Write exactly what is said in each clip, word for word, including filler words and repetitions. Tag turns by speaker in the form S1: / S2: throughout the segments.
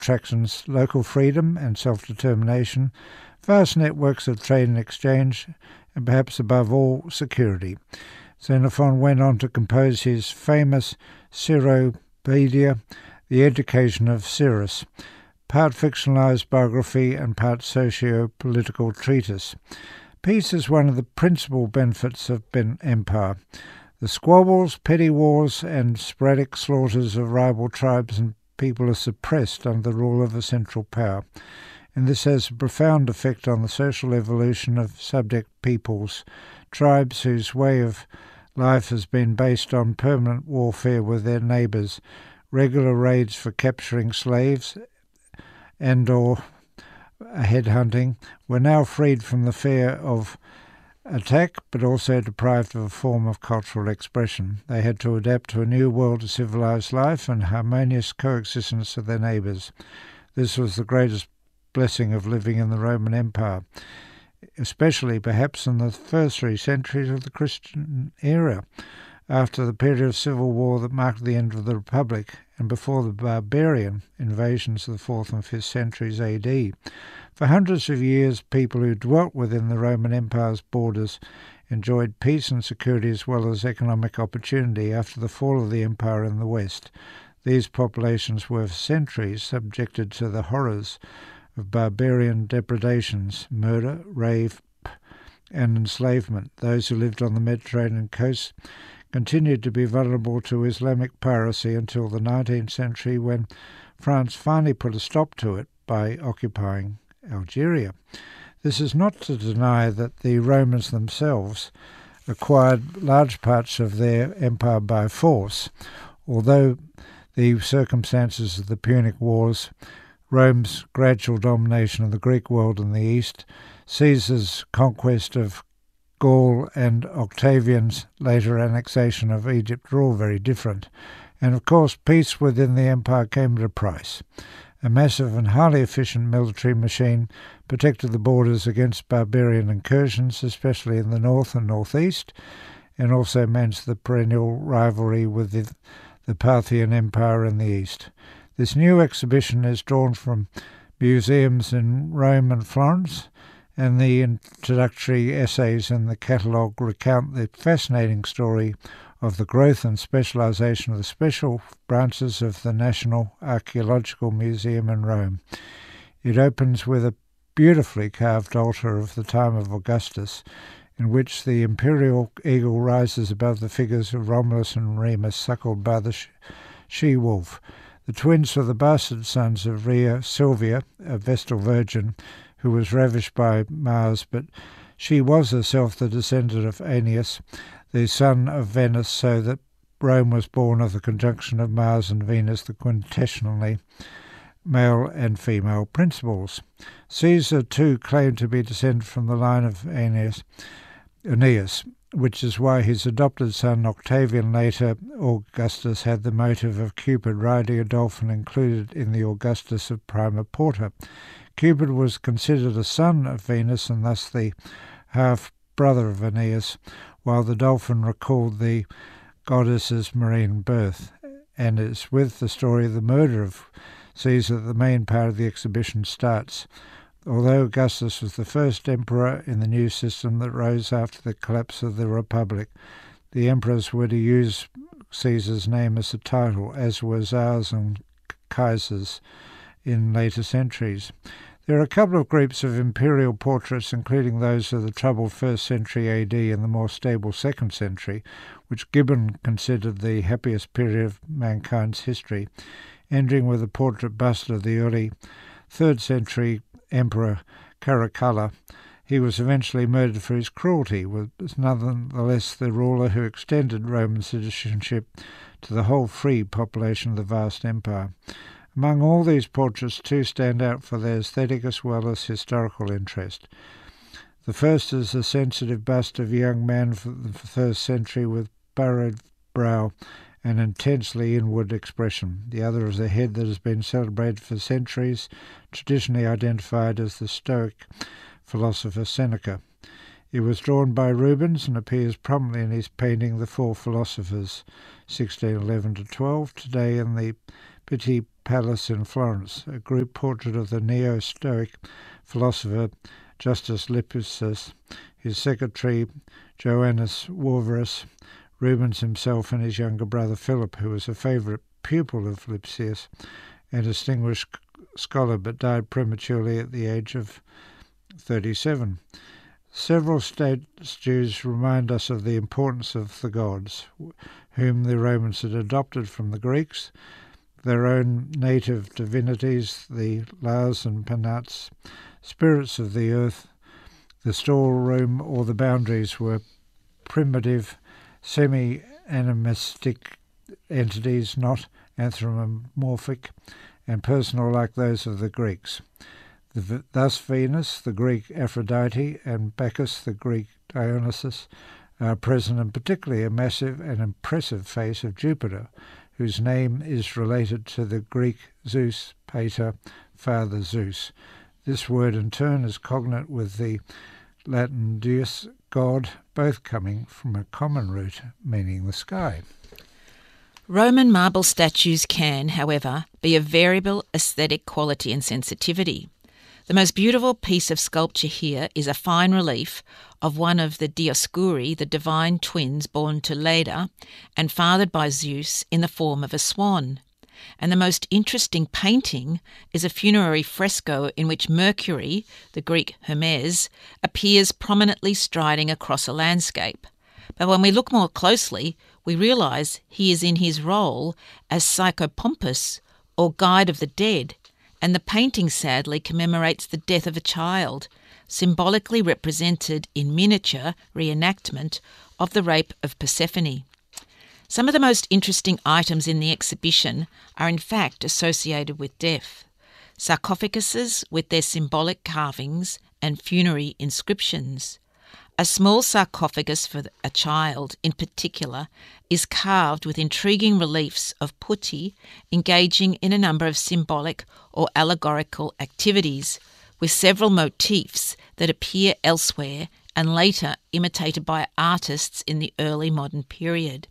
S1: attractions local freedom and self-determination, vast networks of trade and exchange, and perhaps above all, security. Xenophon went on to compose his famous Cyropaedia, The Education of Cyrus, part fictionalized biography and part socio-political treatise. Peace is one of the principal benefits of an empire. The squabbles, petty wars, and sporadic slaughters of rival tribes and people are suppressed under the rule of a central power, and this has a profound effect on the social evolution of subject peoples, tribes whose way of life has been based on permanent warfare with their neighbours, regular raids for capturing slaves, and or headhunting, were now freed from the fear of attack, but also deprived of a form of cultural expression. They had to adapt to a new world of civilized life and harmonious coexistence of their neighbours. This was the greatest blessing of living in the Roman Empire, especially perhaps in the first three centuries of the Christian era, after the period of civil war that marked the end of the Republic, and before the barbarian invasions of the fourth and fifth centuries A D. For hundreds of years, people who dwelt within the Roman Empire's borders enjoyed peace and security as well as economic opportunity after the fall of the empire in the West. These populations were for centuries subjected to the horrors of barbarian depredations, murder, rape, and enslavement. Those who lived on the Mediterranean coast continued to be vulnerable to Islamic piracy until the nineteenth century, when France finally put a stop to it by occupying Algeria. This is not to deny that the Romans themselves acquired large parts of their empire by force, although the circumstances of the Punic Wars, Rome's gradual domination of the Greek world in the east, Caesar's conquest of Gaul, and Octavian's later annexation of Egypt are all very different. And of course, peace within the empire came at a price. A massive and highly efficient military machine protected the borders against barbarian incursions, especially in the north and northeast, and also managed the perennial rivalry with the, the Parthian Empire in the east. This new exhibition is drawn from museums in Rome and Florence, and the introductory essays in the catalogue recount the fascinating story of the growth and specialisation of the special branches of the National Archaeological Museum in Rome. It opens with a beautifully carved altar of the time of Augustus, in which the imperial eagle rises above the figures of Romulus and Remus, suckled by the she-wolf. The twins were the bastard sons of Rhea Silvia, a Vestal Virgin, who was ravished by Mars, but she was herself the descendant of Aeneas, the son of Venus, so that Rome was born of the conjunction of Mars and Venus, the quintessentially male and female principles. Caesar, too, claimed to be descended from the line of Aeneas, Aeneas, which is why his adopted son Octavian, later Augustus, had the motive of Cupid riding a dolphin included in the Augustus of Prima Porta. Cupid was considered a son of Venus and thus the half-brother of Aeneas, while the dolphin recalled the goddess's marine birth, and it's with the story of the murder of Caesar that the main part of the exhibition starts. Although Augustus was the first emperor in the new system that rose after the collapse of the Republic, the emperors were to use Caesar's name as a title, as were Tsars and Kaisers in later centuries. There are a couple of groups of imperial portraits, including those of the troubled first century A D and the more stable second century, which Gibbon considered the happiest period of mankind's history, ending with a portrait bust of the early third century Emperor Caracalla. He was eventually murdered for his cruelty, was nonetheless the ruler who extended Roman citizenship to the whole free population of the vast empire. Among all these portraits, two stand out for their aesthetic as well as historical interest. The first is a sensitive bust of a young man from the first century with furrowed brow and intensely inward expression. The other is a head that has been celebrated for centuries, traditionally identified as the Stoic philosopher Seneca. It was drawn by Rubens and appears prominently in his painting The Four Philosophers, sixteen eleven to twelve, today in the Pitti Palace in Florence, a group portrait of the Neo-Stoic philosopher Justus Lipsius, his secretary Joannes Warverus, Rubens himself and his younger brother Philip, who was a favourite pupil of Lipsius and distinguished scholar but died prematurely at the age of thirty-seven. Several statues remind us of the importance of the gods, whom the Romans had adopted from the Greeks, their own native divinities, the Laos and Penates, spirits of the earth. The storeroom or the boundaries were primitive, semi-animistic entities, not anthropomorphic and personal like those of the Greeks. The, thus Venus, the Greek Aphrodite, and Bacchus, the Greek Dionysus, are present, and particularly a massive and impressive face of Jupiter, whose name is related to the Greek Zeus, Pater, Father Zeus. This word in turn is cognate with the Latin deus, God, both coming from a common root meaning the sky.
S2: Roman marble statues can, however, be of variable aesthetic quality and sensitivity. The most beautiful piece of sculpture here is a fine relief of one of the Dioscuri, the divine twins born to Leda and fathered by Zeus in the form of a swan. And the most interesting painting is a funerary fresco in which Mercury, the Greek Hermes, appears prominently striding across a landscape. But when we look more closely, we realise he is in his role as Psychopompus, or guide of the dead, and the painting sadly commemorates the death of a child, symbolically represented in miniature reenactment of the rape of Persephone. Some of the most interesting items in the exhibition are in fact associated with death. Sarcophaguses with their symbolic carvings and funerary inscriptions. A small sarcophagus for a child, in particular, is carved with intriguing reliefs of putti engaging in a number of symbolic or allegorical activities, with several motifs that appear elsewhere and later imitated by artists in the early modern period.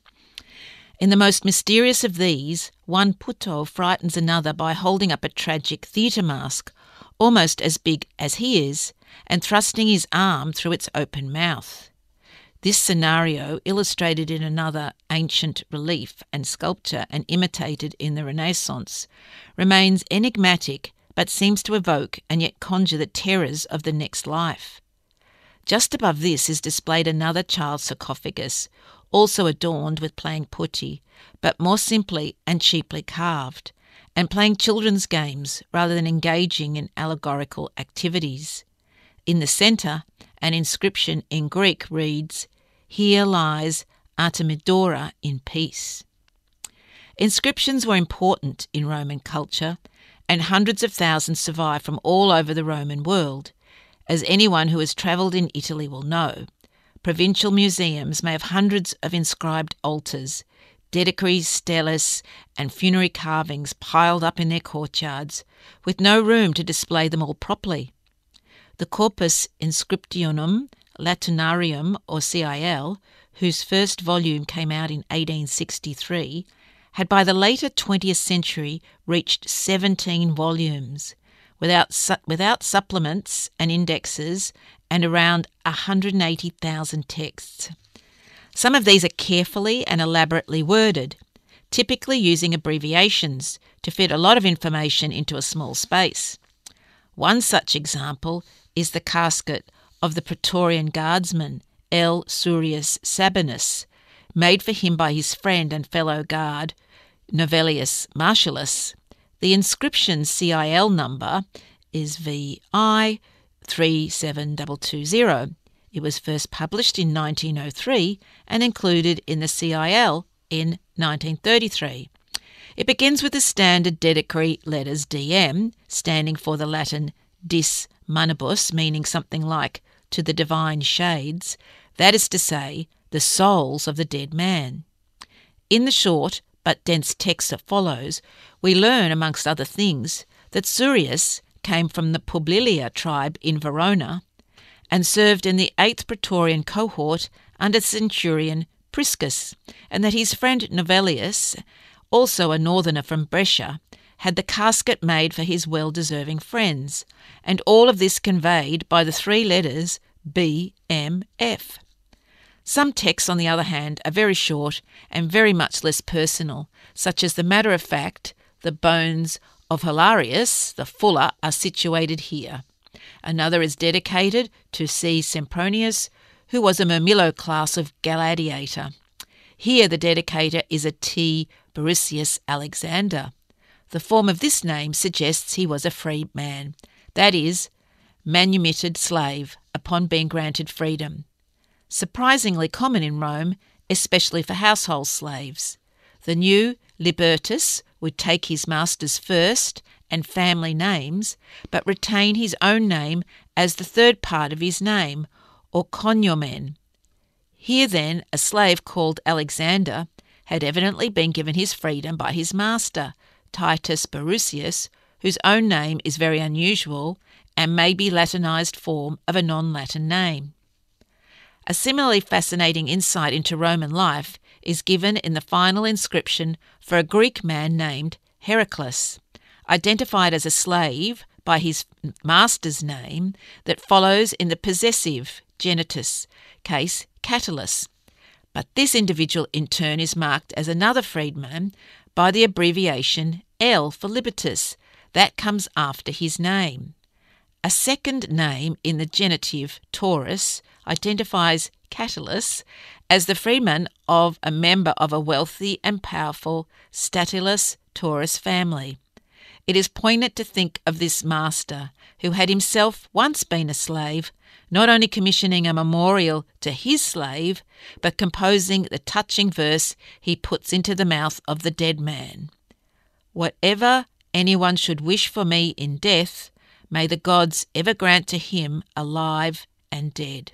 S2: In the most mysterious of these, one putto frightens another by holding up a tragic theatre mask, almost as big as he is, and thrusting his arm through its open mouth. This scenario, illustrated in another ancient relief and sculpture and imitated in the Renaissance, remains enigmatic but seems to evoke and yet conjure the terrors of the next life. Just above this is displayed another child's sarcophagus, also adorned with playing putti, but more simply and cheaply carved, and playing children's games rather than engaging in allegorical activities. In the centre, an inscription in Greek reads, "Here lies Artemidora in peace." Inscriptions were important in Roman culture, and hundreds of thousands survive from all over the Roman world. As anyone who has travelled in Italy will know, provincial museums may have hundreds of inscribed altars, dedicaries, steles, and funerary carvings piled up in their courtyards, with no room to display them all properly. The Corpus Inscriptionum Latinarium, or C I L, whose first volume came out in eighteen sixty-three, had by the later twentieth century reached seventeen volumes, without su- without supplements and indexes, and around one hundred eighty thousand texts. Some of these are carefully and elaborately worded, typically using abbreviations to fit a lot of information into a small space. One such example is the casket of the Praetorian guardsman L. Surius Sabinus, made for him by his friend and fellow guard Novellius Martialus. The inscription C I L number is V I three seven two two zero. It was first published in nineteen oh three and included in the C I L in nineteen thirty-three. It begins with the standard dedicatory letters D M, standing for the Latin dis manibus, meaning something like to the divine shades, that is to say, the souls of the dead man. In the short but dense text that follows, we learn, amongst other things, that Surius came from the Publilia tribe in Verona and served in the eighth Praetorian cohort under Centurion Priscus, and that his friend Novellius, also a northerner from Brescia, had the casket made for his well-deserving friends, and all of this conveyed by the three letters B M F. Some texts, on the other hand, are very short and very much less personal, such as the matter of fact, the bones of Hilarius, the fuller, are situated here. Another is dedicated to C. Sempronius, who was a Murmillo class of gladiator. Here the dedicator is a T. Borisius Alexander. The form of this name suggests he was a freedman, that is, manumitted slave, upon being granted freedom. Surprisingly common in Rome, especially for household slaves. The new Libertus would take his master's first and family names, but retain his own name as the third part of his name, or cognomen. Here then, a slave called Alexander had evidently been given his freedom by his master, Titus Borisius, whose own name is very unusual and may be Latinized form of a non-Latin name. A similarly fascinating insight into Roman life is given in the final inscription for a Greek man named Heracles, identified as a slave by his master's name that follows in the possessive genitus case Catullus. But this individual in turn is marked as another freedman by the abbreviation L for Libertus. That comes after his name. A second name in the genitive Taurus identifies Catullus as the freedman of a member of a wealthy and powerful Statulus Taurus family. It is poignant to think of this master, who had himself once been a slave, not only commissioning a memorial to his slave, but composing the touching verse he puts into the mouth of the dead man. Whatever anyone should wish for me in death, may the gods ever grant to him alive and dead.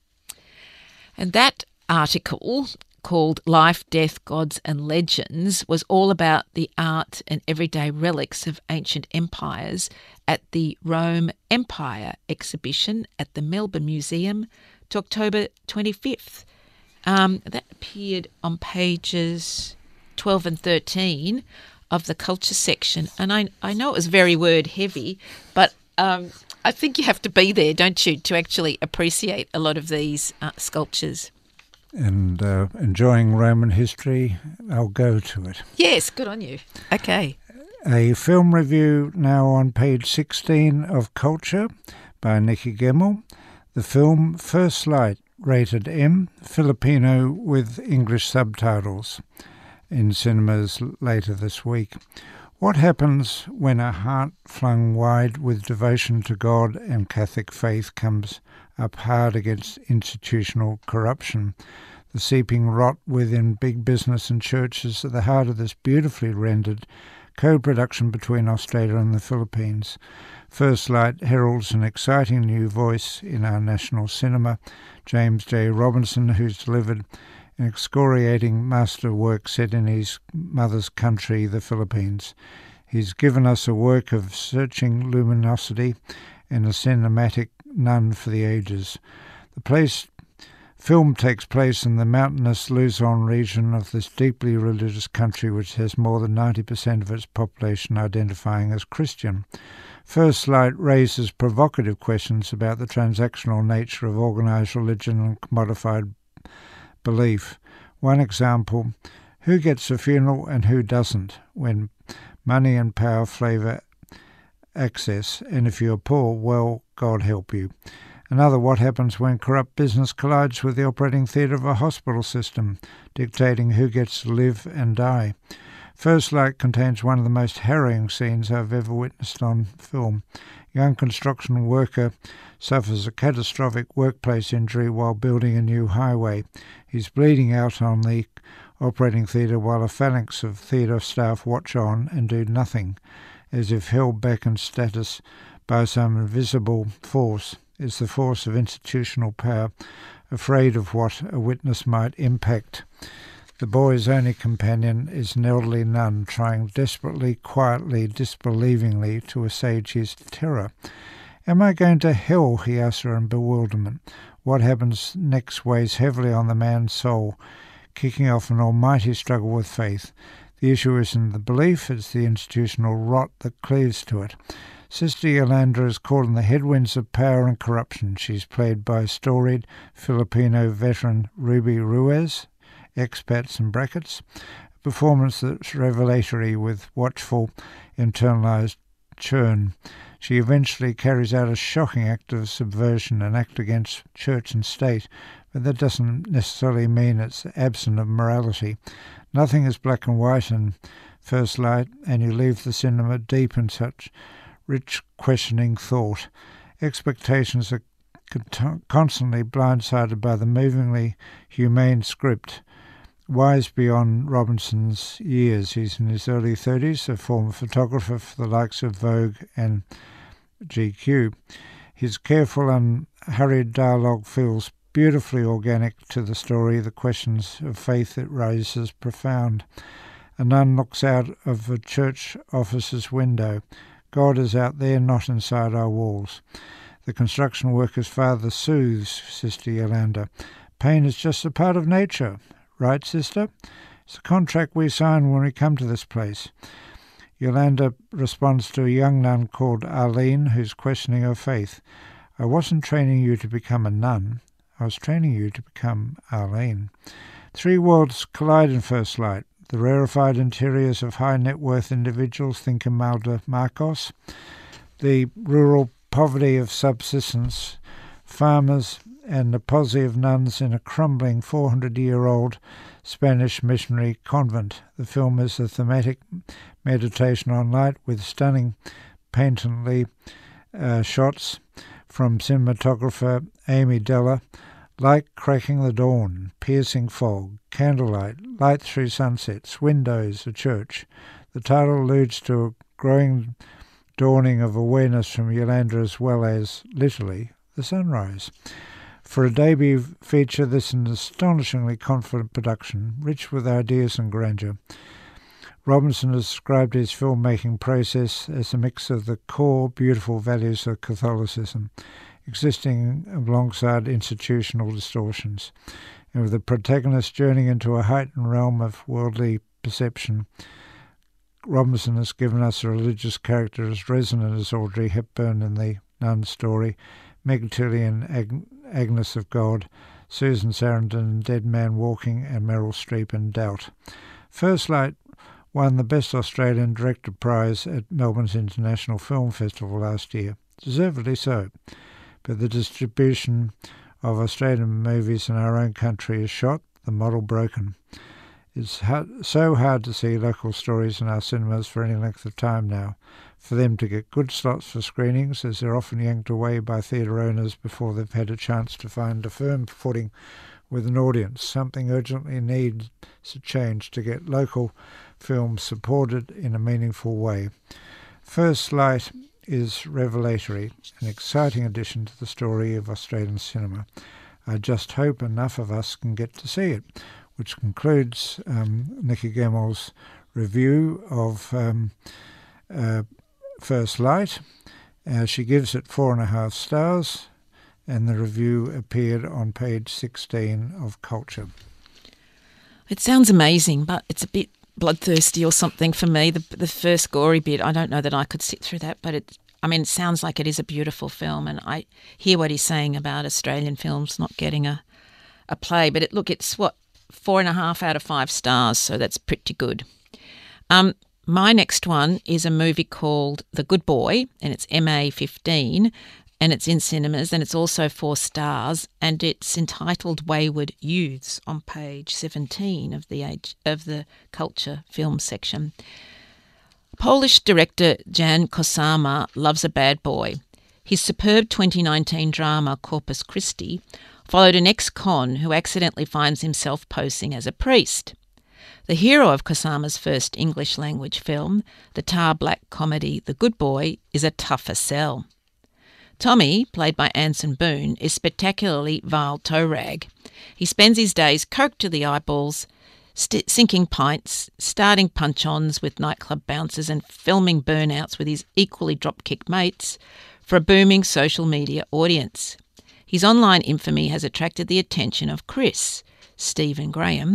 S2: And that article, called Life, Death, Gods and Legends, was all about the art and everyday relics of ancient empires at the Rome Empire exhibition at the Melbourne Museum to October twenty-fifth. Um, that appeared on pages twelve and thirteen of the culture section. And I, I know it was very word heavy, but um, I think you have to be there, don't you, to actually appreciate a lot of these uh, sculptures.
S1: And uh, enjoying Roman history, I'll go to it.
S2: Yes, good on you. Okay.
S1: A film review now on page sixteen of Culture by Nikki Gemmell. The film First Light, rated M, Filipino with English subtitles, in cinemas later this week. What happens when a heart flung wide with devotion to God and Catholic faith comes up hard against institutional corruption? The seeping rot within big business and churches at the heart of this beautifully rendered co-production between Australia and the Philippines. First Light heralds an exciting new voice in our national cinema, James J. Robinson, who's delivered an excoriating masterwork set in his mother's country, the Philippines. He's given us a work of searching luminosity and a cinematic none for the ages. The place film takes place in the mountainous Luzon region of this deeply religious country, which has more than ninety percent of its population identifying as Christian. First Light raises provocative questions about the transactional nature of organised religion and commodified belief. One example, who gets a funeral and who doesn't when money and power flavour access, and if you're poor, well, God help you. Another, what happens when corrupt business collides with the operating theatre of a hospital system, dictating who gets to live and die. First Light contains one of the most harrowing scenes I've ever witnessed on film. A young construction worker suffers a catastrophic workplace injury while building a new highway. He's bleeding out on the operating theatre while a phalanx of theatre staff watch on and do nothing, as if held back in status by some invisible force. It's the force of institutional power, afraid of what a witness might impact. The boy's only companion is an elderly nun trying desperately, quietly, disbelievingly to assuage his terror. Am I going to hell? He asks her in bewilderment. What happens next weighs heavily on the man's soul, kicking off an almighty struggle with faith. The issue isn't the belief, it's the institutional rot that cleaves to it. Sister Yolanda is caught in the headwinds of power and corruption. She's played by storied Filipino veteran Ruby Ruiz, expats in brackets, a performance that's revelatory with watchful, internalised churn. She eventually carries out a shocking act of subversion, an act against church and state, but that doesn't necessarily mean it's absent of morality. Nothing is black and white in First Light, and you leave the cinema deep in such rich questioning thought. Expectations are constantly blindsided by the movingly humane script. Wise beyond Robinson's years, he's in his early thirties, a former photographer for the likes of Vogue and G Q. His careful and hurried dialogue feels beautifully organic to the story. The questions of faith it raises profound. A nun looks out of a church office's window. God is out there, not inside our walls. The construction worker's father soothes Sister Yolanda. Pain is just a part of nature, right, sister? It's a contract we sign when we come to this place. Yolanda responds to a young nun called Arlene, who's questioning her faith. I wasn't training you to become a nun. I was training you to become Arlene. Three worlds collide in First Light. The rarefied interiors of high-net-worth individuals, think Imelda Marcos. The rural poverty of subsistence farmers and the posse of nuns in a crumbling four hundred year old Spanish missionary convent. The film is a thematic meditation on light with stunning, patently uh, shots from cinematographer Amy Della. Light cracking the dawn, piercing fog, candlelight, light through sunsets, windows, a church. The title alludes to a growing dawning of awareness from Yolanda as well as, literally, the sunrise. For a debut feature, this is an astonishingly confident production, rich with ideas and grandeur. Robinson has described his filmmaking process as a mix of the core, beautiful values of Catholicism, existing alongside institutional distortions, and with the protagonist journeying into a heightened realm of worldly perception. Robinson has given us a religious character as resonant as Audrey Hepburn in The Nun story, Meg Tilly in Ag- Agnes of God, Susan Sarandon in Dead Man Walking, and Meryl Streep in Doubt. First Light won the Best Australian Director Prize at Melbourne's International Film Festival last year, deservedly so. But the distribution of Australian movies in our own country is shot, the model broken. It's hard, so hard to see local stories in our cinemas for any length of time now. For them to get good slots for screenings, as they're often yanked away by theatre owners before they've had a chance to find a firm footing with an audience. Something urgently needs to change to get local films supported in a meaningful way. First Light is revelatory, an exciting addition to the story of Australian cinema. I just hope enough of us can get to see it, which concludes um, Nikki Gemmell's review of um, uh, First Light. Uh, she gives it four and a half stars, and the review appeared on page sixteen of Culture.
S2: It sounds amazing, but it's a bit bloodthirsty or something for me. The the first gory bit, I don't know that I could sit through that, but it, I mean, it sounds like it is a beautiful film, and I hear what he's saying about Australian films not getting a, a play. But it, look, it's what, four and a half out of five stars, so that's pretty good. Um, my next one is a movie called The Good Boy, and it's M A fifteen, and it's in cinemas, and it's also four stars, and it's entitled Wayward Youths on page seventeen of the age of the Culture film section. Polish director Jan Kosama loves a bad boy. His superb twenty nineteen drama Corpus Christi followed an ex-con who accidentally finds himself posing as a priest. The hero of Kosama's first English-language film, the tar-black comedy The Good Boy, is a tougher sell. Tommy, played by Anson Boone, is spectacularly vile toe rag. He spends his days coked to the eyeballs, st- sinking pints, starting punch-ons with nightclub bouncers and filming burnouts with his equally drop-kick mates for a booming social media audience. His online infamy has attracted the attention of Chris, Stephen Graham,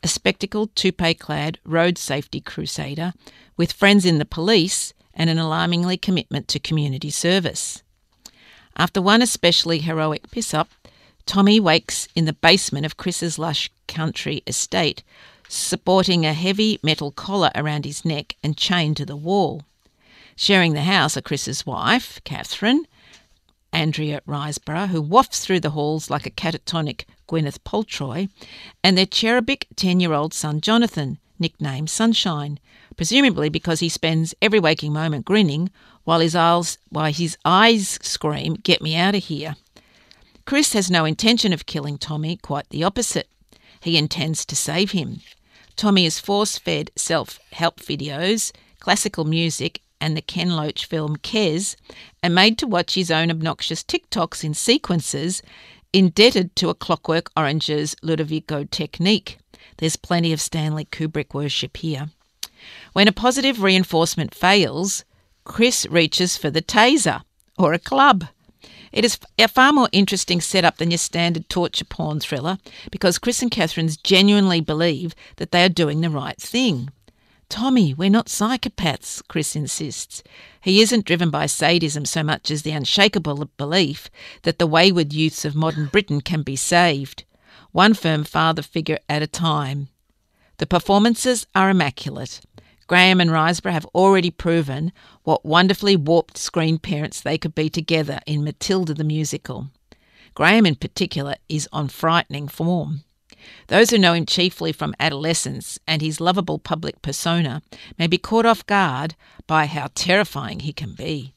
S2: a spectacled, toupee-clad road safety crusader with friends in the police and an alarmingly commitment to community service. After one especially heroic piss-up, Tommy wakes in the basement of Chris's lush country estate, sporting a heavy metal collar around his neck and chained to the wall. Sharing the house are Chris's wife, Catherine, Andrea Riseborough, who wafts through the halls like a catatonic Gwyneth Paltroy, and their cherubic ten-year-old son Jonathan, nicknamed Sunshine, presumably because he spends every waking moment grinning while his eyes, while his eyes scream, "Get me out of here." Chris has no intention of killing Tommy, quite the opposite. He intends to save him. Tommy is force-fed self-help videos, classical music, and the Ken Loach film Kes, and made to watch his own obnoxious TikToks in sequences, indebted to A Clockwork Orange's Ludovico technique. There's plenty of Stanley Kubrick worship here. When a positive reinforcement fails, Chris reaches for the taser or a club. It is a far more interesting setup than your standard torture porn thriller because Chris and Catherine genuinely believe that they are doing the right thing. Tommy, we're not psychopaths, Chris insists. He isn't driven by sadism so much as the unshakable belief that the wayward youths of modern Britain can be saved, one firm father figure at a time. The performances are immaculate. Graham and Riseborough have already proven what wonderfully warped screen parents they could be together in Matilda the musical. Graham in particular is on frightening form. Those who know him chiefly from adolescence and his lovable public persona may be caught off guard by how terrifying he can be.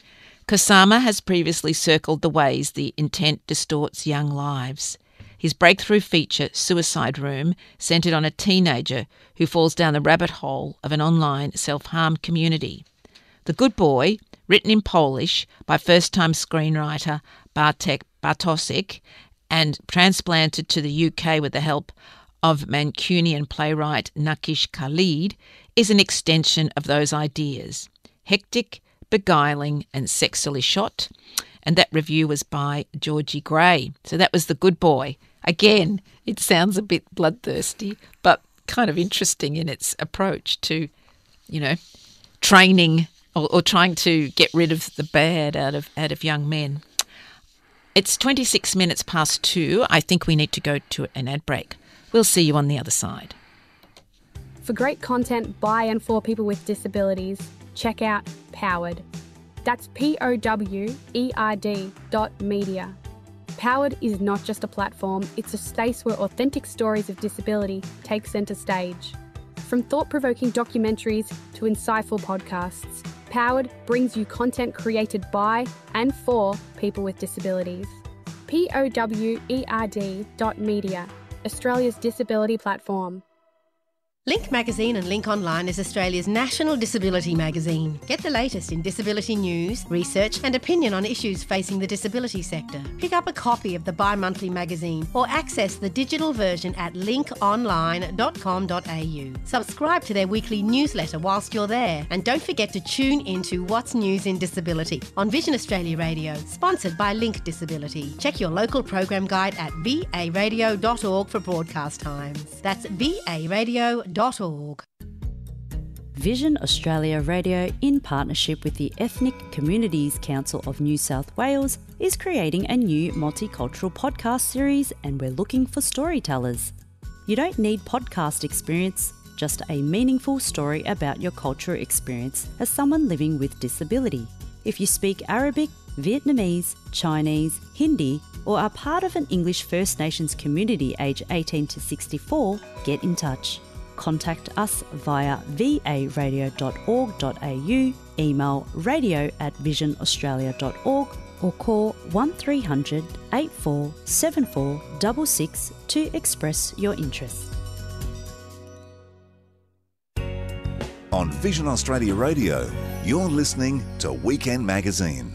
S2: Kusama has previously circled the ways the intent distorts young lives. His breakthrough feature, Suicide Room, centred on a teenager who falls down the rabbit hole of an online self-harm community. The Good Boy, written in Polish by first-time screenwriter Bartek Bartosik and transplanted to the U K with the help of Mancunian playwright Nakish Khalid, is an extension of those ideas. Hectic, beguiling and sexily shot. And that review was by Georgie Gray. So that was The Good Boy. Again, it sounds a bit bloodthirsty, but kind of interesting in its approach to, you know, training or, or trying to get rid of the bad out of out of young men. It's twenty-six minutes past two. I think we need to go to an ad break. We'll see you on the other side.
S3: For great content by and for people with disabilities, check out Powered. That's P O W E R D dot media. Powered is not just a platform, it's a space where authentic stories of disability take centre stage. From thought-provoking documentaries to insightful podcasts, Powered brings you content created by and for people with disabilities. P O W E R D dot media, Australia's disability platform.
S4: Link Magazine and Link Online is Australia's national disability magazine. Get the latest in disability news, research and opinion on issues facing the disability sector. Pick up a copy of the bi-monthly magazine or access the digital version at link online dot com dot a u. Subscribe to their weekly newsletter whilst you're there, and don't forget to tune into What's News in Disability on Vision Australia Radio, sponsored by Link Disability. Check your local program guide at v a radio dot org for broadcast times. That's v a radio dot org.
S5: Vision Australia Radio, in partnership with the Ethnic Communities Council of New South Wales, is creating a new multicultural podcast series, and we're looking for storytellers. You don't need podcast experience, just a meaningful story about your cultural experience as someone living with disability. If you speak Arabic, Vietnamese, Chinese, Hindi, or are part of an English First Nations community aged eighteen to sixty-four, get in touch. Contact us via v a radio dot org dot a u, email radio at vision australia dot org, or call one three hundred, eight four seven four six six to express your interest.
S6: On Vision Australia Radio, you're listening to Weekend Magazine.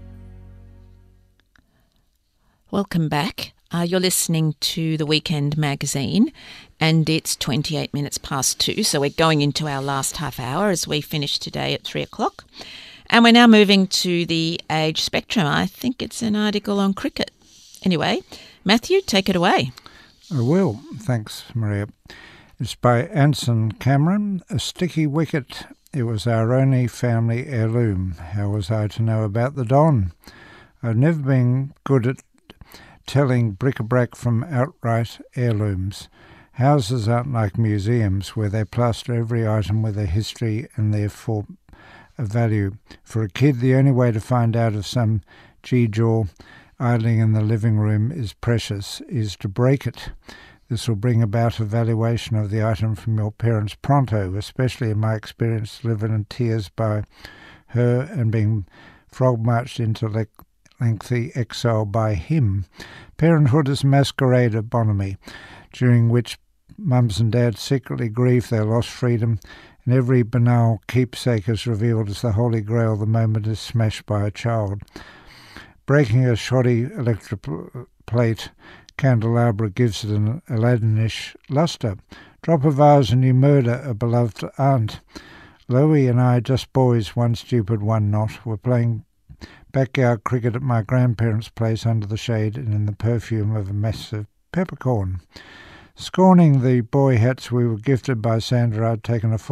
S2: Welcome back. Uh, you're listening to the Weekend Magazine, and it's twenty-eight minutes past two, so we're going into our last half hour as we finish today at three o'clock. And we're now moving to the age spectrum. I think it's an article on cricket. Anyway, Matthew, take it away.
S1: I will. Thanks, Maria. It's by Anson Cameron. A sticky wicket. It was our only family heirloom. How was I to know about the Don? I've never been good at telling bric-a-brac from outright heirlooms. Houses aren't like museums where they plaster every item with a history and therefore a value. For a kid, the only way to find out if some geejaw idling in the living room is precious is to break it. This will bring about a valuation of the item from your parents pronto, especially in my experience delivered in tears by her and being frog-marched into le- lengthy exile by him. Parenthood is a masquerade of bonhomie, during which mums and dads secretly grieve their lost freedom, and every banal keepsake is revealed as the holy grail the moment is smashed by a child. Breaking a shoddy electric plate candelabra gives it an Aladdinish lustre. Drop a vase and you murder a beloved aunt. Loie and I, just boys, one stupid, one not, were playing backyard cricket at my grandparents' place under the shade and in the perfume of a massive peppercorn. Scorning the boy hats we were gifted by Sandra, I'd taken a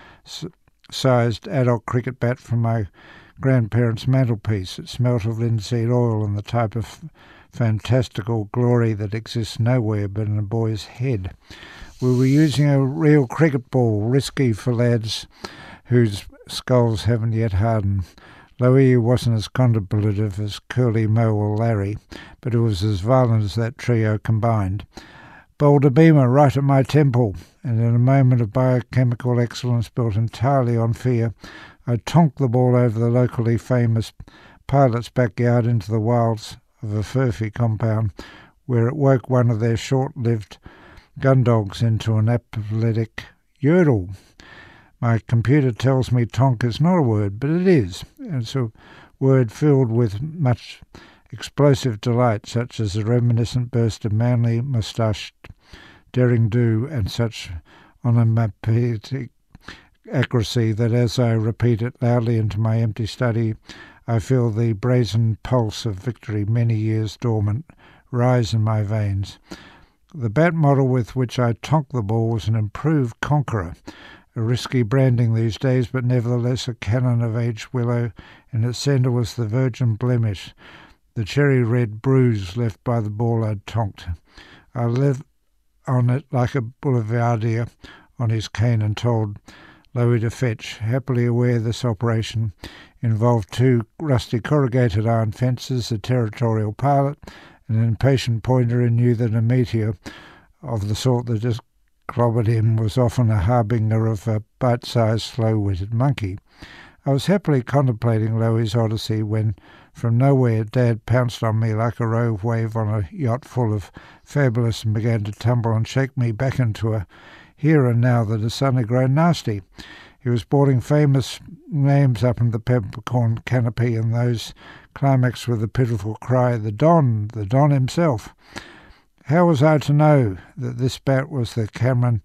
S1: full-sized adult cricket bat from my grandparents' mantelpiece. It smelt of linseed oil and the type of fantastical glory that exists nowhere but in a boy's head. We were using a real cricket ball, risky for lads whose skulls haven't yet hardened. Loie wasn't as contemplative as Curly, Mo or Larry, but it was as violent as that trio combined. Bowled a beamer right at my temple, and in a moment of biochemical excellence built entirely on fear, I tonked the ball over the locally famous pilot's backyard into the wilds of a Furphy compound, where it woke one of their short-lived gun dogs into an apoplectic yodel. My computer tells me tonk is not a word, but it is. It's a word filled with much explosive delight, such as a reminiscent burst of manly moustached daring-do and such onomatopoeic accuracy that as I repeat it loudly into my empty study, I feel the brazen pulse of victory, many years dormant, rise in my veins. The bat model with which I tonked the ball was an improved Conqueror, a risky branding these days, but nevertheless a cannon of aged willow. In its centre was the virgin blemish, the cherry-red bruise left by the ball I'd tonked. I lived on it like a boulevardier on his cane and told Loie to fetch, happily aware this operation involved two rusty corrugated iron fences, a territorial pilot, and an impatient pointer who knew that a meteor of the sort that just clobbered him was often a harbinger of a bite-sized, slow-witted monkey. I was happily contemplating Loie's odyssey when, from nowhere, Dad pounced on me like a rogue wave on a yacht full of fabulous and began to tumble and shake me back into a here and now that has suddenly grown nasty. He was boarding famous names up in the peppercorn canopy, and those climaxed with a pitiful cry, "The Don, the Don himself." How was I to know that this bat was the Cameron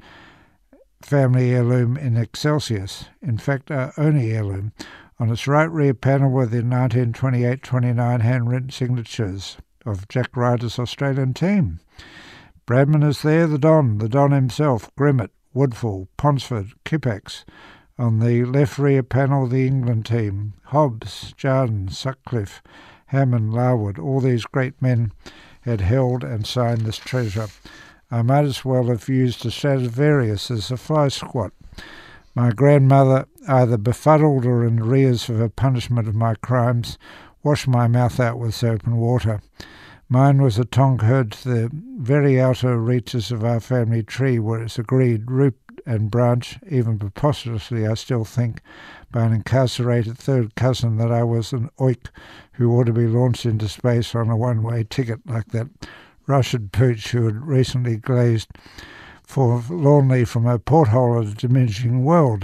S1: family heirloom in Excelsius? In fact, our only heirloom. On its right rear panel were the nineteen twenty-eight twenty-nine handwritten signatures of Jack Ryder's Australian team. Bradman is there, the Don, the Don himself, Grimmett, Woodfall, Ponsford, Kippax. On the left rear panel, the England team, Hobbs, Jardine, Sutcliffe, Hammond, Larwood. All these great men had held and signed this treasure. I might as well have used a Stradivarius as a fly squat. My grandmother, either befuddled or in arrears for her punishment of my crimes, washed my mouth out with soap and water. Mine was a tonk heard to the very outer reaches of our family tree, where it's agreed root and branch, even preposterously, I still think, by an incarcerated third cousin, that I was an oik who ought to be launched into space on a one-way ticket like that Russian pooch who had recently glazed forlornly from a porthole of a diminishing world.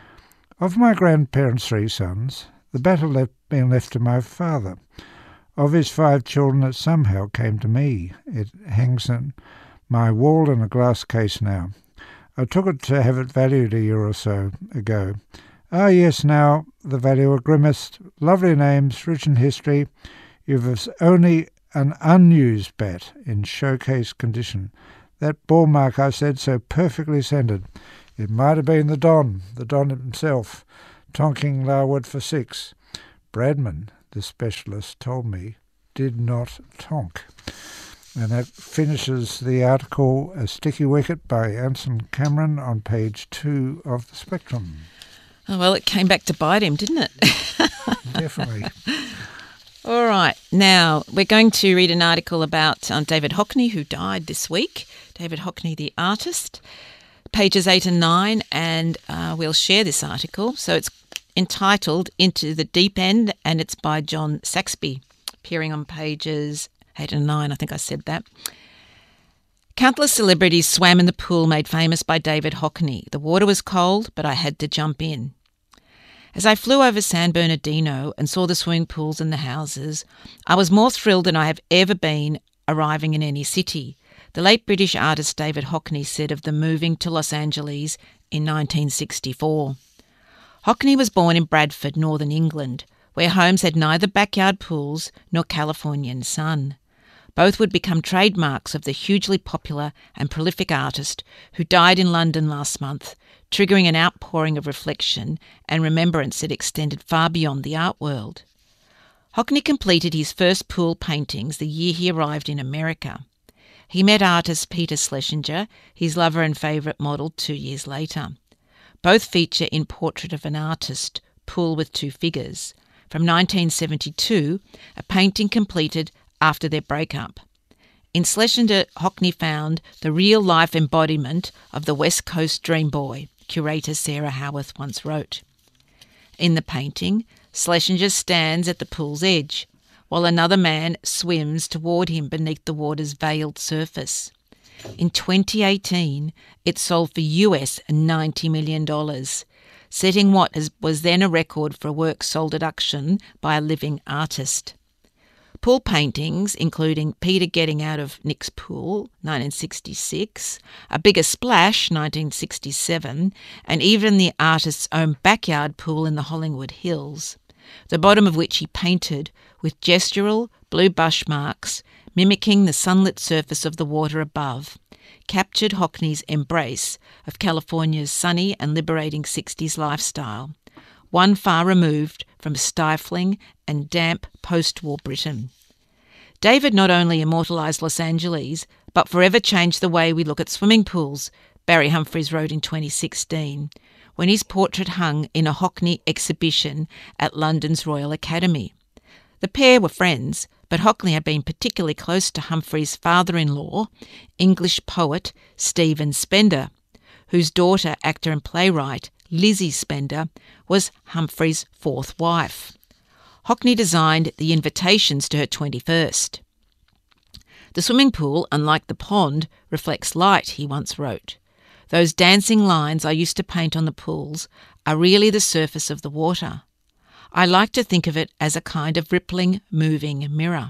S1: Of my grandparents' three sons, the battle left been left to my father. Of his five children, it somehow came to me. It hangs in my wall in a glass case now. I took it to have it valued a year or so ago. Ah, yes, now, the valuer grimaced. Lovely names, rich in history. You've only an unused bat in showcase condition. That ball mark, I said, so perfectly centred. It might have been the Don, the Don himself, tonking Larwood for six. Bradman, the specialist, told me, did not tonk. And that finishes the article A Sticky Wicket by Anson Cameron on page two of the Spectrum.
S2: Oh, well, it came back to bite him, didn't it?
S1: Definitely.
S2: All right. Now, we're going to read an article about um, David Hockney, who died this week. David Hockney, the artist. Pages eight and nine, and uh, we'll share this article. So it's entitled Into the Deep End, and it's by John Saxby, appearing on pages eight and nine. I think I said that. Countless celebrities swam in the pool made famous by David Hockney. The water was cold, but I had to jump in. As I flew over San Bernardino and saw the swimming pools and the houses, I was more thrilled than I have ever been arriving in any city. The late British artist David Hockney said of the moving to Los Angeles in nineteen sixty-four. Hockney was born in Bradford, northern England, where homes had neither backyard pools nor Californian sun. Both would become trademarks of the hugely popular and prolific artist who died in London last month, triggering an outpouring of reflection and remembrance that extended far beyond the art world. Hockney completed his first pool paintings the year he arrived in America. He met artist Peter Schlesinger, his lover and favourite model, two years later. Both feature in Portrait of an Artist, Pool with Two Figures, from nineteen seventy-two, a painting completed after their breakup. In Schlesinger, Hockney found the real-life embodiment of the West Coast dream boy, curator Sarah Howarth once wrote. In the painting, Schlesinger stands at the pool's edge, while another man swims toward him beneath the water's veiled surface. In twenty eighteen, it sold for U S ninety million dollars, setting what was then a record for a work sold at auction by a living artist. Pool paintings, including Peter Getting Out of Nick's Pool, nineteen sixty-six, A Bigger Splash, nineteen sixty-seven, and even the artist's own backyard pool in the Hollingwood Hills, the bottom of which he painted with gestural blue brush marks mimicking the sunlit surface of the water above, captured Hockney's embrace of California's sunny and liberating sixties lifestyle, one far removed from stifling and damp post-war Britain. David not only immortalised Los Angeles, but forever changed the way we look at swimming pools, Barry Humphries wrote in twenty sixteen, when his portrait hung in a Hockney exhibition at London's Royal Academy. The pair were friends, but Hockney had been particularly close to Humphries' father-in-law, English poet Stephen Spender, whose daughter, actor and playwright Lizzie Spender, was Humphries' fourth wife. Hockney designed the invitations to her twenty-first. The swimming pool, unlike the pond, reflects light, he once wrote. Those dancing lines I used to paint on the pools are really the surface of the water. I like to think of it as a kind of rippling, moving mirror.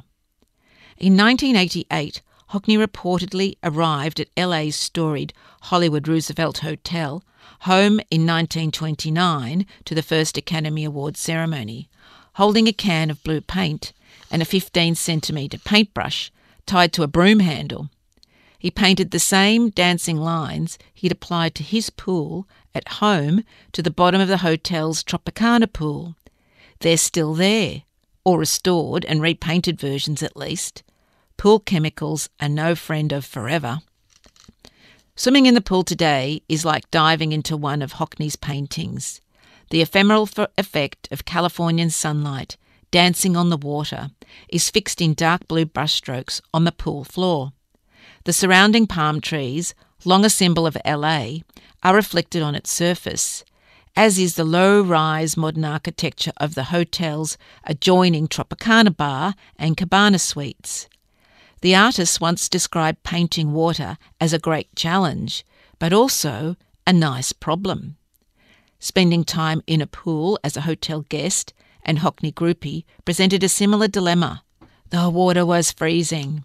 S2: In nineteen eighty-eight, Hockney reportedly arrived at L A's storied Hollywood Roosevelt Hotel, home in nineteen twenty-nine to the first Academy Awards ceremony, holding a can of blue paint and a fifteen centimetre paintbrush tied to a broom handle. He painted the same dancing lines he'd applied to his pool at home to the bottom of the hotel's Tropicana pool. They're still there, or restored and repainted versions at least. Pool chemicals are no friend of forever. Swimming in the pool today is like diving into one of Hockney's paintings. The ephemeral effect of Californian sunlight dancing on the water is fixed in dark blue brushstrokes on the pool floor. The surrounding palm trees, long a symbol of L A, are reflected on its surface, as is the low-rise modern architecture of the hotel's adjoining Tropicana bar and cabana suites. The artist once described painting water as a great challenge, but also a nice problem. Spending time in a pool as a hotel guest and Hockney groupie presented a similar dilemma. The water was freezing.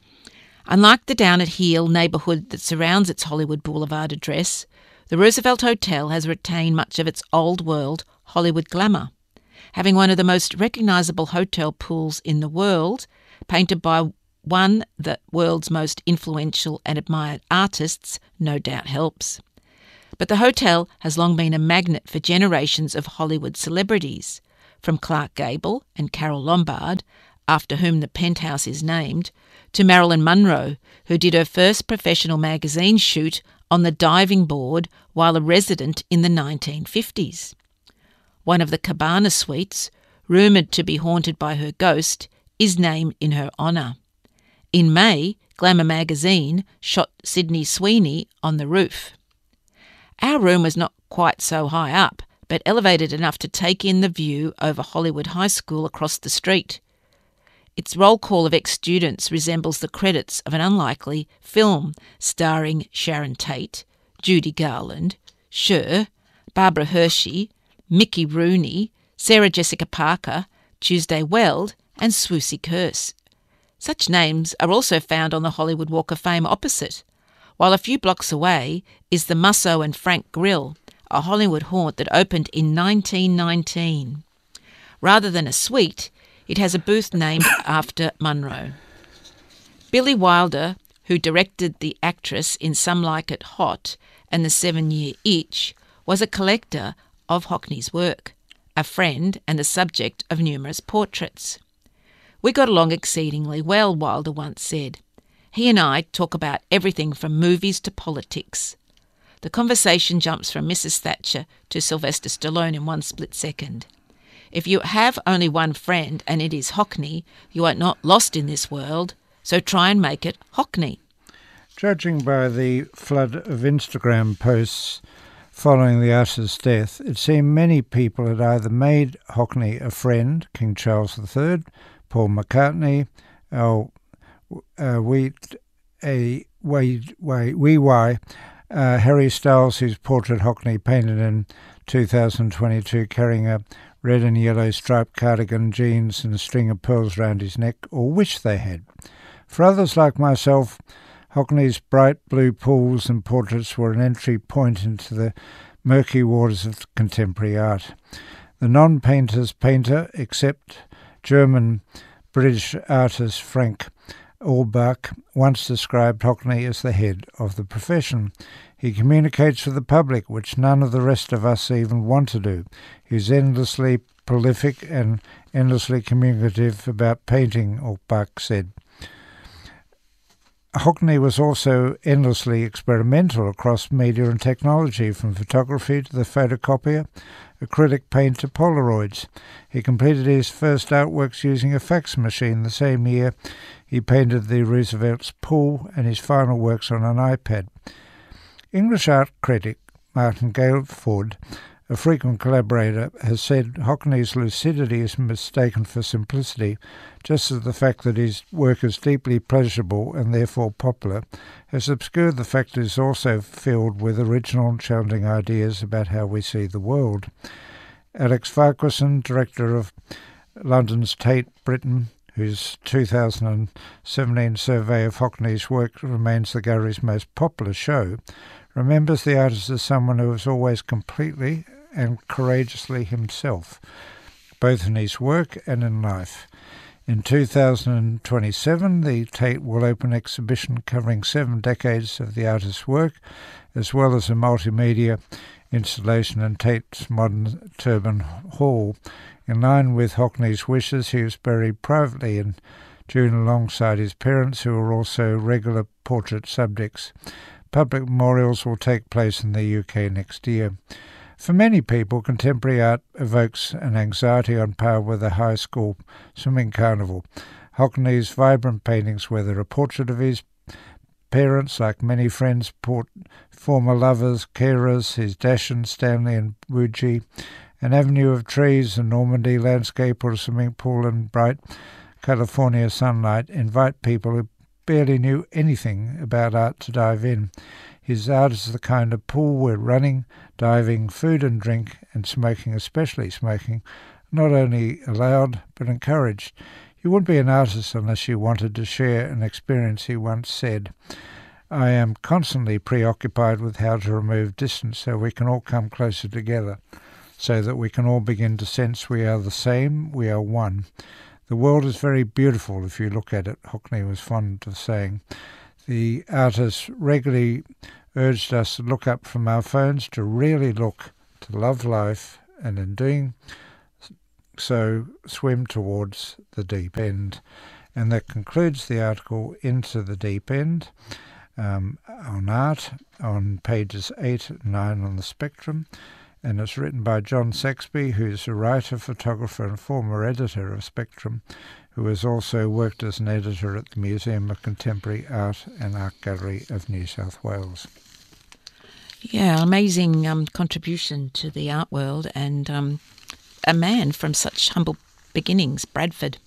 S2: Unlike the down-at-heel neighbourhood that surrounds its Hollywood Boulevard address, the Roosevelt Hotel has retained much of its old-world Hollywood glamour, having one of the most recognisable hotel pools in the world, painted by one the world's most influential and admired artists no doubt helps. But the hotel has long been a magnet for generations of Hollywood celebrities, from Clark Gable and Carole Lombard, after whom the penthouse is named, to Marilyn Monroe, who did her first professional magazine shoot on the diving board while a resident in the nineteen fifties. One of the Cabana suites, rumoured to be haunted by her ghost, is named in her honour. In May, Glamour magazine shot Sydney Sweeney on the roof. Our room was not quite so high up, but elevated enough to take in the view over Hollywood High School across the street. Its roll call of ex-students resembles the credits of an unlikely film starring Sharon Tate, Judy Garland, Cher, Barbara Hershey, Mickey Rooney, Sarah Jessica Parker, Tuesday Weld and Swoosie Curse. Such names are also found on the Hollywood Walk of Fame opposite, while a few blocks away is the Musso and Frank Grill, a Hollywood haunt that opened in nineteen nineteen. Rather than a suite, it has a booth named after Monroe. Billy Wilder, who directed the actress in Some Like It Hot and The Seven-Year Itch, was a collector of Hockney's work, a friend and the subject of numerous portraits. We got along exceedingly well, Wilder once said. He and I talk about everything from movies to politics. The conversation jumps from Missus Thatcher to Sylvester Stallone in one split second. If you have only one friend and it is Hockney, you are not lost in this world, so try and make it Hockney.
S1: Judging by the flood of Instagram posts following the artist's death, it seemed many people had either made Hockney a friend, King Charles the Third, Paul McCartney, oh, uh, we, a, we, we, we, why, uh, Harry Styles, whose portrait Hockney painted in two thousand twenty-two, carrying a red and yellow striped cardigan, jeans and a string of pearls round his neck, or wish they had. For others like myself, Hockney's bright blue pools and portraits were an entry point into the murky waters of contemporary art. The non-painter's painter, except German-British artist Frank Urbach, once described Hockney as the head of the profession. He communicates with the public, which none of the rest of us even want to do. He's endlessly prolific and endlessly communicative about painting, Urbach said. Hockney was also endlessly experimental across media and technology, from photography to the photocopier, acrylic paint to Polaroids. He completed his first artworks using a fax machine the same year he painted the Roosevelt's pool, and his final works on an iPad. English art critic Martin Gailford, a frequent collaborator, has said Hockney's lucidity is mistaken for simplicity, just as the fact that his work is deeply pleasurable and therefore popular has obscured the fact that it is also filled with original and challenging ideas about how we see the world. Alex Farquharson, director of London's Tate Britain, whose two thousand seventeen survey of Hockney's work remains the gallery's most popular show, remembers the artist as someone who was always completely and courageously himself, both in his work and in life. In two thousand twenty-seven, the Tate will open an exhibition covering seven decades of the artist's work, as well as a multimedia installation in Tate's modern Turban Hall. In line with Hockney's wishes, he was buried privately in June alongside his parents, who were also regular portrait subjects. Public memorials will take place in the U K next year. For many people, contemporary art evokes an anxiety on par with a high school swimming carnival. Hockney's vibrant paintings, whether a portrait of his parents, like many friends, port, former lovers, carers, his Dashin, Stanley and Wuji, an avenue of trees, a Normandy landscape or a swimming pool in bright California sunlight, invite people who barely knew anything about art to dive in. His art is the kind of pool where running, diving, food and drink, and smoking, especially smoking, not only allowed but encouraged. You wouldn't be an artist unless you wanted to share an experience, he once said. I am constantly preoccupied with how to remove distance so we can all come closer together, so that we can all begin to sense we are the same, we are one. The world is very beautiful if you look at it, Hockney was fond of saying. The artist regularly urged us to look up from our phones, to really look, to love life, and in doing so, swim towards the deep end. And that concludes the article Into the Deep End um, on art on pages eight and nine on the Spectrum. And it's written by John Saxby, who's a writer, photographer and former editor of Spectrum, who has also worked as an editor at the Museum of Contemporary Art and Art Gallery of New South Wales.
S2: Yeah, amazing um, contribution to the art world, and um, a man from such humble beginnings, Bradford.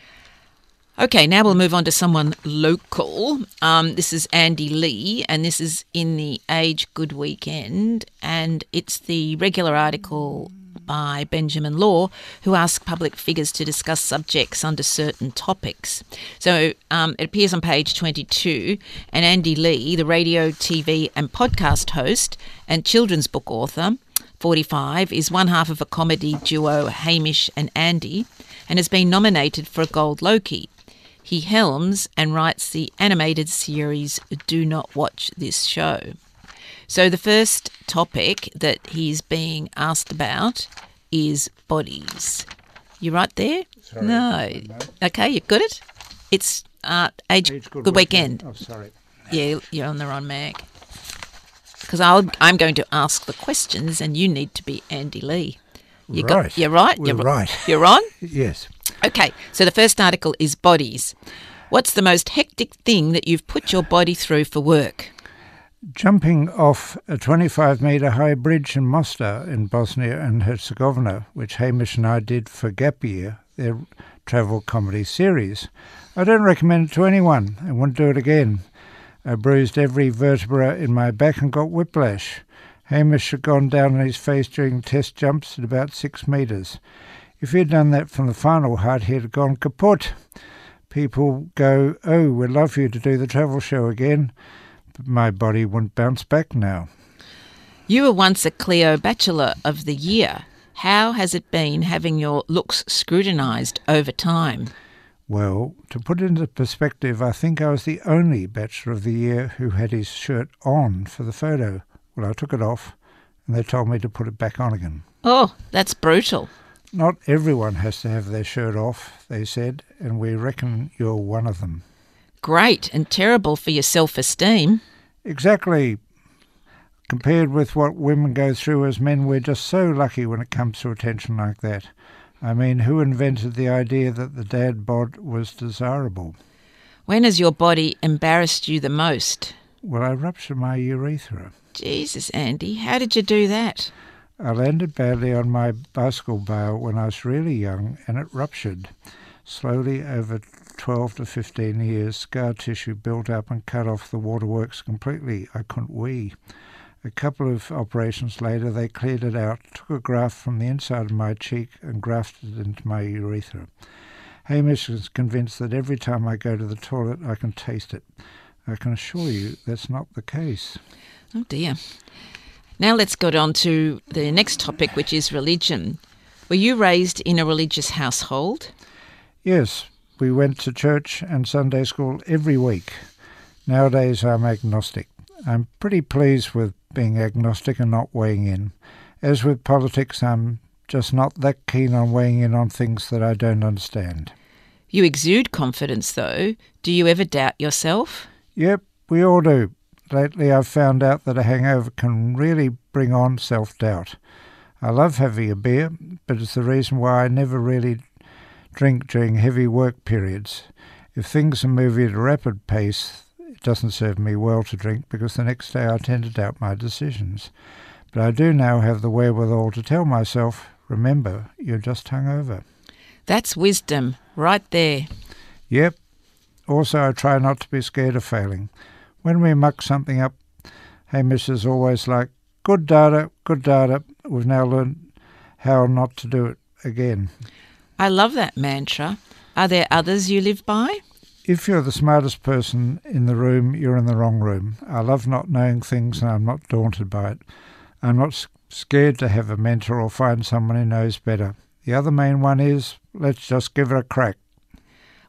S2: Okay, now we'll move on to someone local. Um, this is Andy Lee, and this is in the Age Good Weekend, and it's the regular article by Benjamin Law, who asks public figures to discuss subjects under certain topics. So um, it appears on page twenty-two, and Andy Lee, the radio, T V and podcast host and children's book author, forty-five, is one half of a comedy duo, Hamish and Andy, and has been nominated for a Gold Logie. He helms and writes the animated series Do Not Watch This Show. So the first topic that he's being asked about is bodies. You right there?
S1: Sorry,
S2: no.
S1: no.
S2: Okay, you got it? It's uh, Age,
S1: Age Good,
S2: Good
S1: Weekend.
S2: Weekend.
S1: Oh, sorry.
S2: Yeah, you're on the wrong mag. Because I'm going to ask the questions and you need to be Andy Lee. You
S1: right.
S2: Got, you're right?
S1: We're
S2: you're
S1: right.
S2: You're on?
S1: Yes.
S2: Okay, so the first article is bodies. What's the most hectic thing that you've put your body through for work?
S1: Jumping off a twenty-five metre high bridge in Mostar in Bosnia and Herzegovina, which Hamish and I did for Gap Year, their travel comedy series. I don't recommend it to anyone. I wouldn't do it again. I bruised every vertebra in my back and got whiplash. Hamish had gone down on his face during test jumps at about six metres. If he'd done that from the final height, he'd have gone kaput. People go, oh, we'd love you to do the travel show again. But my body wouldn't bounce back now.
S2: You were once a Clio Bachelor of the Year. How has it been having your looks scrutinised over time?
S1: Well, to put it into perspective, I think I was the only Bachelor of the Year who had his shirt on for the photo. Well, I took it off and they told me to put it back on again.
S2: Oh, that's brutal.
S1: Not everyone has to have their shirt off, they said, and we reckon you're one of them.
S2: Great, and terrible for your self-esteem.
S1: Exactly. Compared with what women go through as men, we're just so lucky when it comes to attention like that. I mean, who invented the idea that the dad bod was desirable?
S2: When has your body embarrassed you the most?
S1: Well, I ruptured my urethra.
S2: Jesus, Andy, how did you do that?
S1: I landed badly on my bicycle bail when I was really young and it ruptured. Slowly over twelve to fifteen years, scar tissue built up and cut off the waterworks completely. I couldn't wee. A couple of operations later, they cleared it out, took a graft from the inside of my cheek and grafted it into my urethra. Hamish is convinced that every time I go to the toilet, I can taste it. I can assure you that's not the case.
S2: Oh dear. Now let's go on to the next topic, which is religion. Were you raised in a religious household?
S1: Yes, we went to church and Sunday school every week. Nowadays I'm agnostic. I'm pretty pleased with being agnostic and not weighing in. As with politics, I'm just not that keen on weighing in on things that I don't understand.
S2: You exude confidence, though. Do you ever doubt yourself?
S1: Yep, we all do. Lately I've found out that a hangover can really bring on self-doubt. I love having a beer, but it's the reason why I never really drink during heavy work periods. If things are moving at a rapid pace, it doesn't serve me well to drink because the next day I tend to doubt my decisions. But I do now have the wherewithal to tell myself, remember, you're just hungover.
S2: That's wisdom, right there.
S1: Yep. Also, I try not to be scared of failing. When we muck something up, Hamish is always like, good data, good data. We've now learned how not to do it again.
S2: I love that mantra. Are there others you live by?
S1: If you're the smartest person in the room, you're in the wrong room. I love not knowing things and I'm not daunted by it. I'm not scared to have a mentor or find someone who knows better. The other main one is, let's just give it a crack.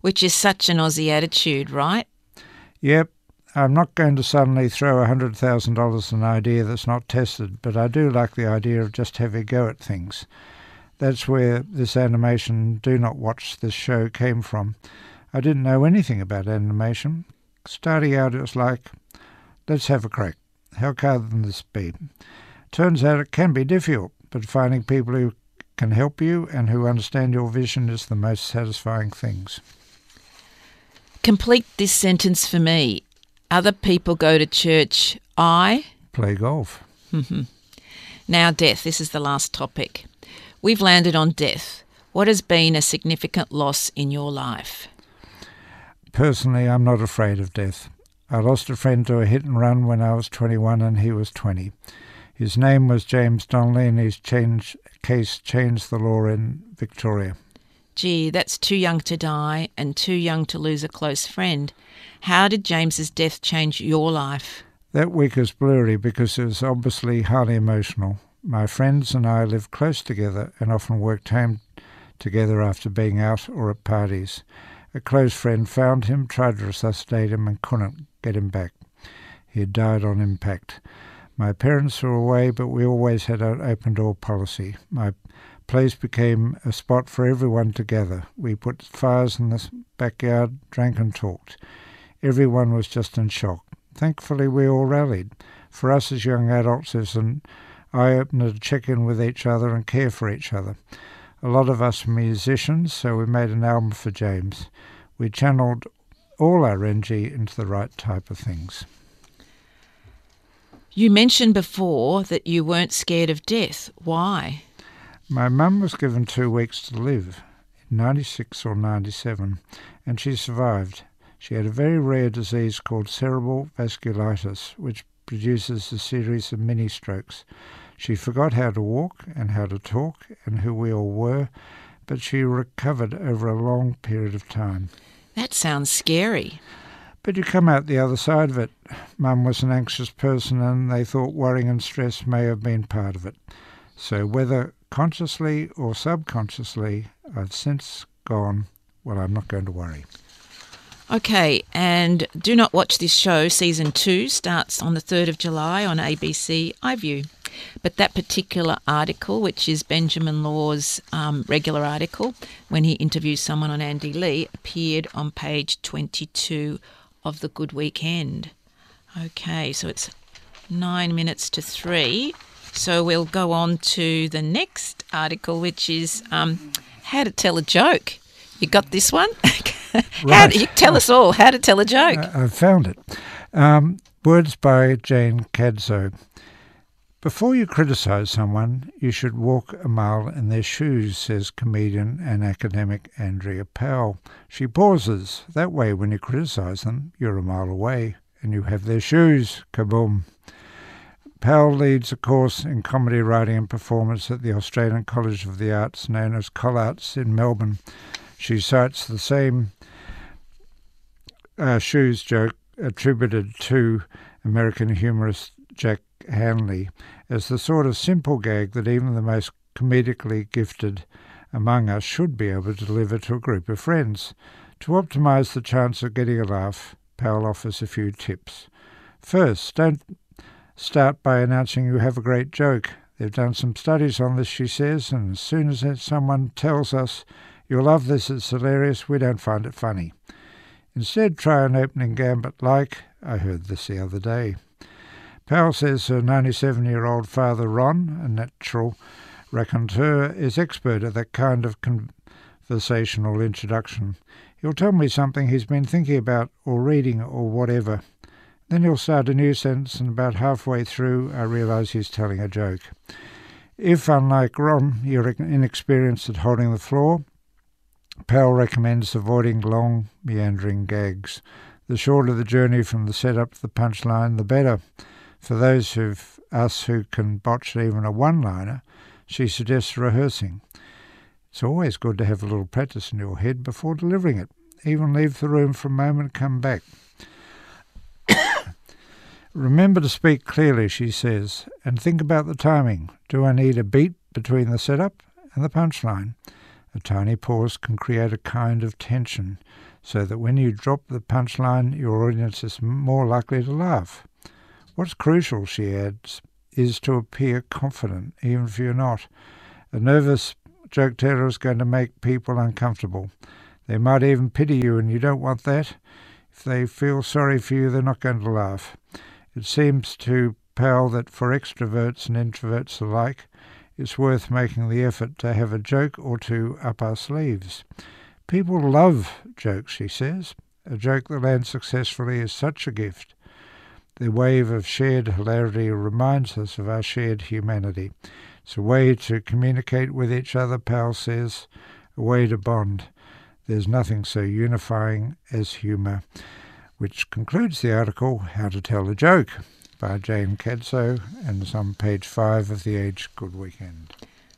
S2: which is such an Aussie attitude, right?
S1: Yep. I'm not going to suddenly throw one hundred thousand dollars at an idea that's not tested, but I do like the idea of just having a go at things. That's where this animation Do Not Watch This Show came from. I didn't know anything about animation. Starting out, it was like, let's have a crack. How hard can this be? Turns out it can be difficult, but finding people who can help you and who understand your vision is the most satisfying things.
S2: Complete this sentence for me. Other people go to church. I
S1: play golf.
S2: Mm-hmm. Now, death. This is the last topic. We've landed on death. What has been a significant loss in your life?
S1: Personally, I'm not afraid of death. I lost a friend to a hit and run when I was twenty-one and he was twenty. His name was James Donnelly and his change, case changed the law in Victoria.
S2: Gee, that's too young to die and too young to lose a close friend. How did James's death change your life?
S1: That week was blurry because it was obviously highly emotional. My friends and I lived close together and often worked home together after being out or at parties. A close friend found him, tried to resuscitate him and couldn't get him back. He had died on impact. My parents were away, but we always had an open-door policy. My place became a spot for everyone to gather. We put fires in the backyard, drank and talked. Everyone was just in shock. Thankfully, we all rallied. For us as young adults, it's an eye-opener to check in with each other and care for each other. A lot of us were musicians, so we made an album for James. We channeled all our energy into the right type of things.
S2: You mentioned before that you weren't scared of death. Why?
S1: My mum was given two weeks to live, in ninety-six or ninety-seven, and she survived. She had a very rare disease called cerebral vasculitis, which produces a series of mini-strokes. She forgot how to walk and how to talk and who we all were, but she recovered over a long period of time.
S2: That sounds scary.
S1: But you come out the other side of it. Mum was an anxious person and they thought worrying and stress may have been part of it. So whether consciously or subconsciously, I've since gone, well, I'm not going to worry.
S2: Okay, and Do Not Watch This Show, Season two, starts on the third of July on A B C iView. But that particular article, which is Benjamin Law's um, regular article, when he interviews someone on Andy Lee, appeared on page twenty-two of The Good Weekend. Okay, so it's nine minutes to three. So we'll go on to the next article, which is um, How to Tell a Joke. You got this one? How do you tell us all how to tell a joke.
S1: I, I found it. Um, words by Jane Cadzo. Before you criticise someone, you should walk a mile in their shoes, says comedian and academic Andrea Powell. She pauses. That way, when you criticise them, you're a mile away and you have their shoes. Kaboom. Powell leads a course in comedy writing and performance at the Australian College of the Arts, known as ColArts in Melbourne. She cites the same uh, shoes joke attributed to American humorist Jack Hanley as the sort of simple gag that even the most comedically gifted among us should be able to deliver to a group of friends. To optimise the chance of getting a laugh, Powell offers a few tips. First, don't start by announcing you have a great joke. They've done some studies on this, she says, and as soon as someone tells us, you'll love this, it's hilarious, we don't find it funny. Instead, try an opening gambit like, I heard this the other day. Powell says her ninety-seven-year-old father, Ron, a natural raconteur, is expert at that kind of conversational introduction. He'll tell me something he's been thinking about or reading or whatever. Then he'll start a new sentence, and about halfway through, I realise he's telling a joke. If, unlike Ron, you're inexperienced at holding the floor, Powell recommends avoiding long, meandering gags. The shorter the journey from the setup to the punchline, the better. For those of us who can botch even a one-liner, she suggests rehearsing. It's always good to have a little practice in your head before delivering it. Even leave the room for a moment and come back. Remember to speak clearly, she says, and think about the timing. Do I need a beat between the setup and the punchline? A tiny pause can create a kind of tension, so that when you drop the punchline, your audience is more likely to laugh. What's crucial, she adds, is to appear confident, even if you're not. A nervous joke teller is going to make people uncomfortable. They might even pity you, and you don't want that. If they feel sorry for you, they're not going to laugh. It seems to Powell that for extroverts and introverts alike, it's worth making the effort to have a joke or two up our sleeves. People love jokes, she says. A joke that lands successfully is such a gift. The wave of shared hilarity reminds us of our shared humanity. It's a way to communicate with each other, Powell says, a way to bond. There's nothing so unifying as humour, which concludes the article, How to Tell a Joke, by Jane Cadso, and it's on page five of The Age. Good weekend.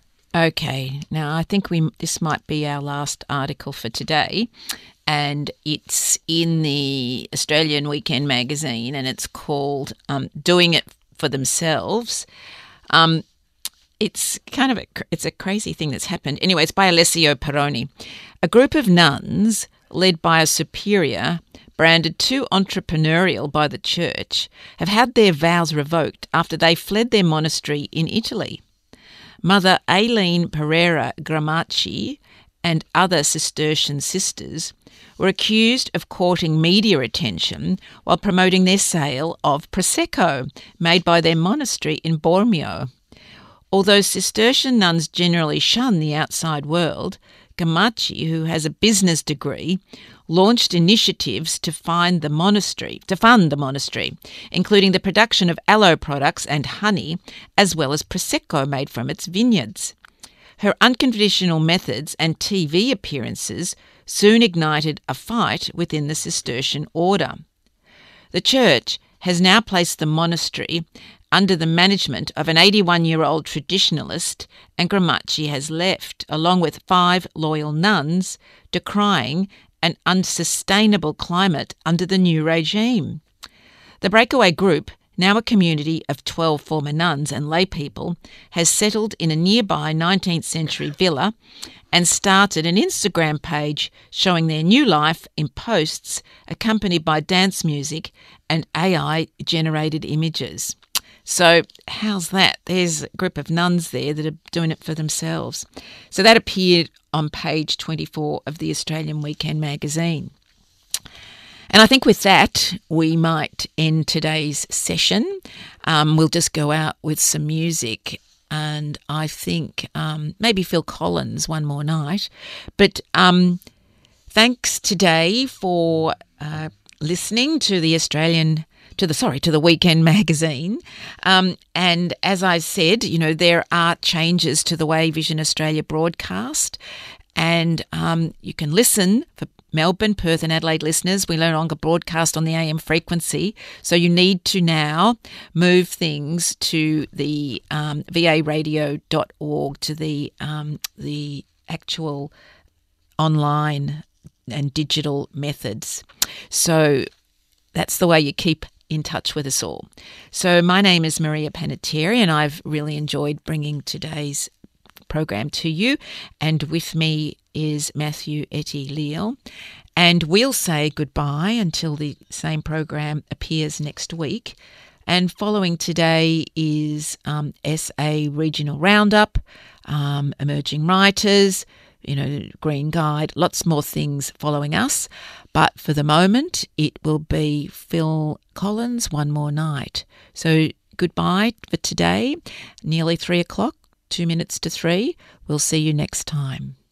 S2: Okay, now I think we this might be our last article for today, and it's in the Australian Weekend magazine, and it's called um, Doing It for Themselves. Um, it's kind of a, it's a crazy thing that's happened. Anyway, it's by Alessio Peroni. A group of nuns, led by a superior, branded too entrepreneurial by the church, have had their vows revoked after they fled their monastery in Italy. Mother Aileen Pereira Gramacci and other Cistercian sisters were accused of courting media attention while promoting their sale of Prosecco, made by their monastery in Bormio. Although Cistercian nuns generally shun the outside world, Gramacci, who has a business degree, launched initiatives to find the monastery, to fund the monastery, including the production of aloe products and honey, as well as Prosecco made from its vineyards. Her unconventional methods and T V appearances soon ignited a fight within the Cistercian order. The church has now placed the monastery under the management of an eighty-one-year-old traditionalist, and Gramacci has left, along with five loyal nuns, decrying an unsustainable climate under the new regime. The breakaway group, now a community of twelve former nuns and laypeople, has settled in a nearby nineteenth century villa and started an Instagram page showing their new life in posts accompanied by dance music and A I-generated images. So how's that? There's a group of nuns there that are doing it for themselves. So that appeared on page twenty-four of the Australian Weekend magazine. And I think with that, we might end today's session. Um, we'll just go out with some music, and I think um, maybe Phil Collins one more night. But um, thanks today for uh, listening to the Australian to the sorry to the Weekend magazine, um, and as I said, you know, there are changes to the way Vision Australia broadcast, and um, you can listen for Melbourne, Perth and Adelaide listeners. We no longer broadcast on the A M frequency, so you need to now move things to the um, v a radio dot org, to the um, the actual online and digital methods. So that's the way you keep in touch with us all. So my name is Maria Panettiere, and I've really enjoyed bringing today's program to you. And with me is Matthew Etty-Leal. And we'll say goodbye until the same program appears next week. And following today is um, S A Regional Roundup, um, Emerging Writers, you know, Green Guide, lots more things following us. But for the moment, it will be Phil Collins, One More Night. So goodbye for today, nearly three o'clock, two minutes to three. We'll see you next time.